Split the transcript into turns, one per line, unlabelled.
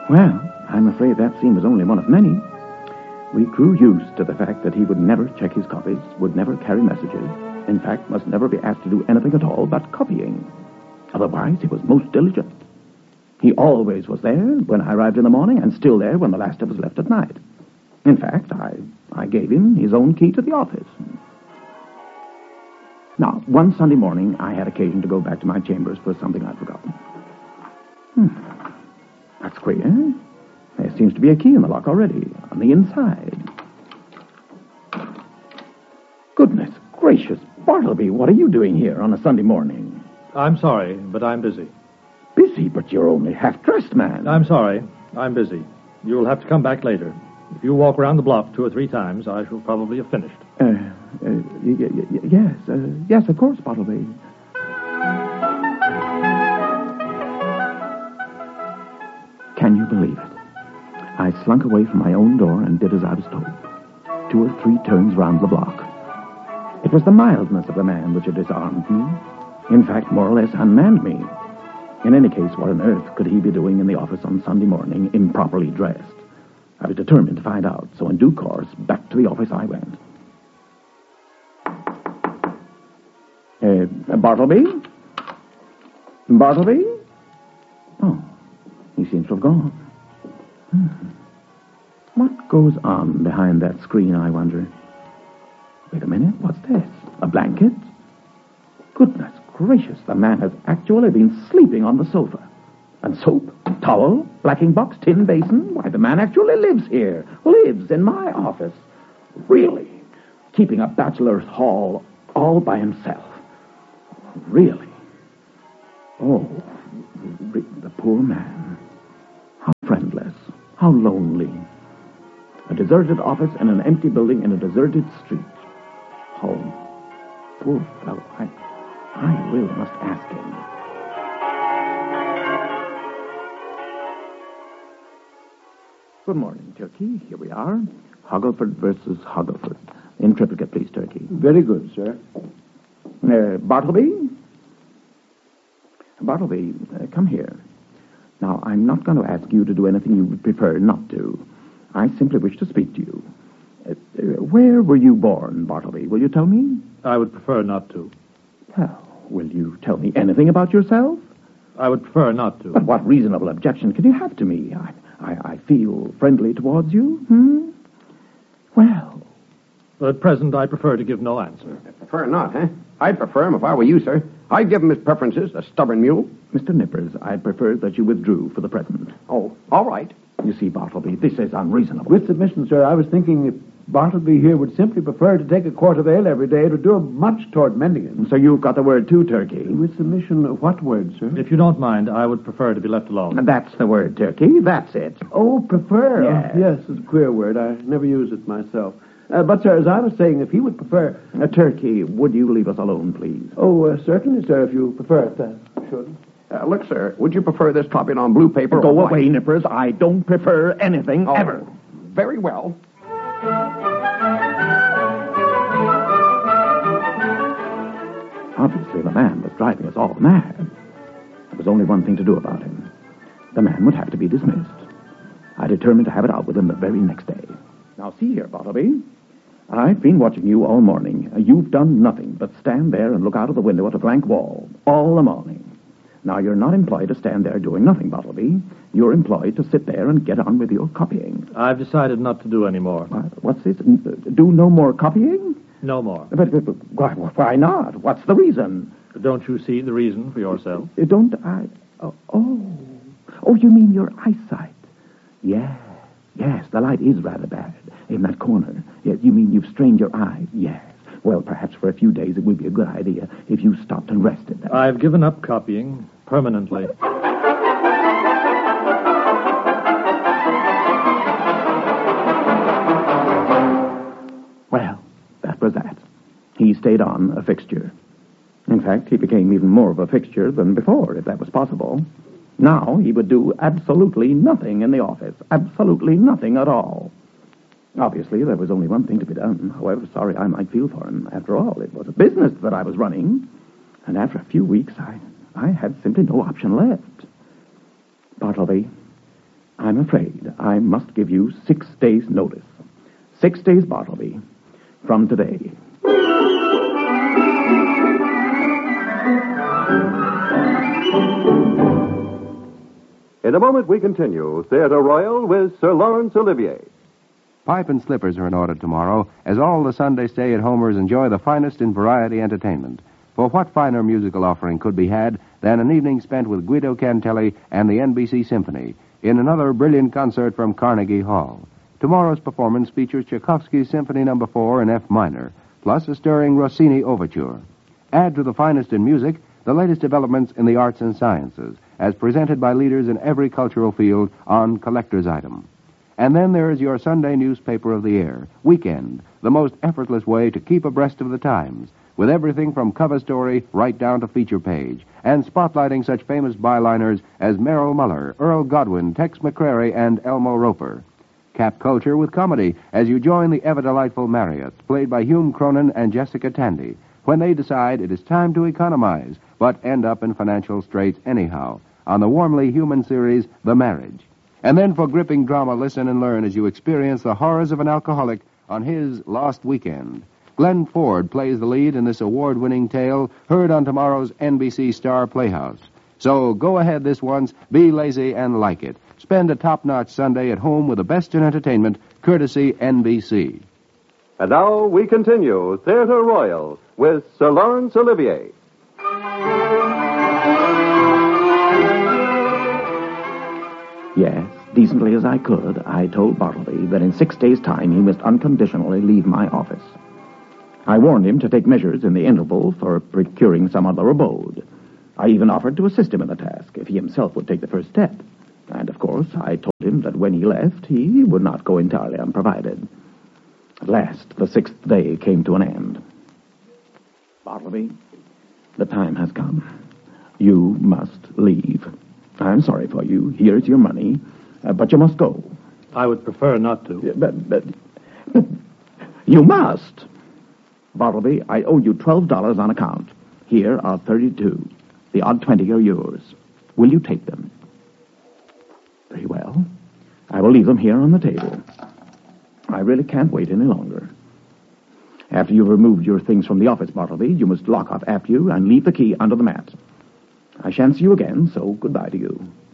Well, I'm afraid that scene was only one of many. We grew used to the fact that he would never check his copies, would never carry messages, in fact, must never be asked to do anything at all but copying. Otherwise, he was most diligent. He always was there when I arrived in the morning and still there when the last of us left at night. In fact, I gave him his own key to the office. Now, one Sunday morning, I had occasion to go back to my chambers for something I'd forgotten. That's queer. There seems to be a key in the lock already, on the inside. Goodness gracious, Bartleby, what are you doing here on a Sunday morning?
I'm sorry, but I'm busy.
Busy, but you're only half-dressed, man.
I'm sorry. I'm busy. You'll have to come back later. If you walk around the block 2 or 3 times, I shall probably have finished.
Yes, of course, Bartleby. Can you believe it? I slunk away from my own door and did as I was told. 2 or 3 turns round the block. It was the mildness of the man which had disarmed me. In fact, more or less unmanned me. In any case, what on earth could he be doing in the office on Sunday morning, improperly dressed? I was determined to find out, so in due course, back to the office I went. Bartleby? Bartleby? Oh, he seems to have gone. What goes on behind that screen, I wonder? Wait a minute, what's this? A blanket? Goodness gracious, the man has actually been sleeping on the sofa. And soap, towel, blacking box, tin basin. Why, the man actually lives here. Lives in my office. Really? Keeping a bachelor's hall all by himself. Really? Oh, the poor man. How friendless. How lonely. A deserted office in an empty building in a deserted street. Home. Poor fellow. I really must ask him. Good morning, Turkey. Here we are. Hoggleford versus Hoggleford. In triplicate, please, Turkey.
Very good, sir.
Bartleby? Bartleby, come here. Now, I'm not going to ask you to do anything you would prefer not to. I simply wish to speak to you. Where were you born, Bartleby? Will you tell me?
I would prefer not to.
Well, will you tell me anything about yourself?
I would prefer not to.
But what reasonable objection can you have to me? I feel friendly towards you. Well.
At present, I prefer to give no answer.
Prefer not, eh? I'd prefer him if I were you, sir. I'd give him his preferences, a stubborn mule.
Mr. Nippers, I'd prefer that you withdrew for the present.
Oh, all right.
You see, Bartleby, this is unreasonable.
With submission, sir, I was thinking if Bartleby here would simply prefer to take a quart of ale every day, it would do much toward mending it.
So you've got the word too, Turkey.
With submission, what word, sir?
If you don't mind, I would prefer to be left alone.
That's the word, Turkey. That's it.
Oh, prefer?
Yes.
Oh, yes, it's a queer word. I never use it myself. But, sir, as I was saying, if he would prefer...
Turkey, would you leave us alone, please?
Oh, certainly, sir, if you prefer it, I should.
Look, sir, would you prefer this copied on blue paper
Go
or
away, Nippers. I don't prefer anything ever.
Very well.
Obviously, the man was driving us all mad. There was only one thing to do about him. The man would have to be dismissed. I determined to have it out with him the very next day. Now, see here, Bartleby. I've been watching you all morning. You've done nothing but stand there and look out of the window at a blank wall all the morning. Now, you're not employed to stand there doing nothing, Bartleby. You're employed to sit there and get on with your copying.
I've decided not to do any more.
What's this? Do no more copying?
No more.
But why not? What's the reason?
Don't you see the reason for yourself?
Don't I? Oh, you mean your eyesight? Yes, the light is rather bad in that corner. Yes, you mean you've strained your eyes? Yes. Well, perhaps for a few days it would be a good idea if you stopped and rested.
I've given up copying permanently.
Well, that was that. He stayed on a fixture. In fact, he became even more of a fixture than before, if that was possible. Now he would do absolutely nothing in the office. Absolutely nothing at all. Obviously, there was only one thing to be done, however sorry I might feel for him. After all, it was a business that I was running. And after a few weeks, I had simply no option left. Bartleby, I'm afraid I must give you 6 days' notice. 6 days, Bartleby, from today.
In a moment, we continue Theatre Royal with Sir Laurence Olivier.
Pipe and slippers are in order tomorrow, as all the Sunday stay-at-homers enjoy the finest in variety entertainment. For what finer musical offering could be had than an evening spent with Guido Cantelli and the NBC Symphony in another brilliant concert from Carnegie Hall? Tomorrow's performance features Tchaikovsky's Symphony No. 4 in F minor, plus a stirring Rossini overture. Add to the finest in music the latest developments in the arts and sciences, as presented by leaders in every cultural field on Collector's Item. And then there is your Sunday newspaper of the air, Weekend, the most effortless way to keep abreast of the times, with everything from cover story right down to feature page, and spotlighting such famous byliners as Merrill Muller, Earl Godwin, Tex McCrary, and Elmo Roper. Cap culture with comedy as you join the ever-delightful Marriotts, played by Hume Cronin and Jessica Tandy, when they decide it is time to economize, but end up in financial straits anyhow, on the warmly human series, The Marriage. And then for gripping drama, listen and learn as you experience the horrors of an alcoholic on his Lost Weekend. Glenn Ford plays the lead in this award-winning tale, heard on tomorrow's NBC Star Playhouse. So go ahead this once, be lazy and like it. Spend a top-notch Sunday at home with the best in entertainment, courtesy NBC.
And now we continue Theatre Royal with Sir Laurence Olivier.
Yes, decently as I could, I told Bartleby that in 6 days' time he must unconditionally leave my office. I warned him to take measures in the interval for procuring some other abode. I even offered to assist him in the task if he himself would take the first step. And, of course, I told him that when he left, he would not go entirely unprovided. At last, the 6th day came to an end. Bartleby, the time has come. You must leave. I'm sorry for you. Here's your money, but you must go.
I would prefer not to.
But you must. Bartleby, I owe you $12 on account. Here are 32. The odd 20 are yours. Will you take them? Very well. I will leave them here on the table. I really can't wait any longer. After you've removed your things from the office, Bartleby, you must lock off after you and leave the key under the mat. I shan't see you again, so goodbye to you.